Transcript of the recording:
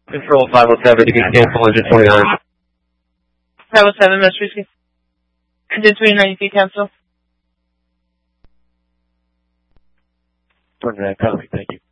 Control 507 to get cancel engine 29. 507, West Whiskey. Engine 29, you cancel. 29, copy, thank you.